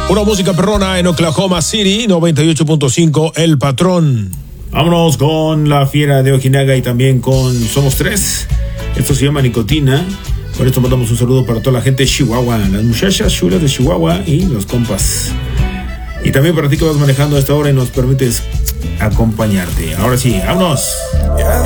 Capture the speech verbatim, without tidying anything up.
Una música perrona en Oklahoma City, noventa y ocho punto cinco, El Patrón. Vámonos con La Fiera de Ojinaga y también con Somos Tres. Esto se llama Nicotina. Por esto mandamos un saludo para toda la gente de Chihuahua, las muchachas chulas de Chihuahua y los compas. Y también para ti que vas manejando a esta hora y nos permites acompañarte. Ahora sí, vámonos. Ya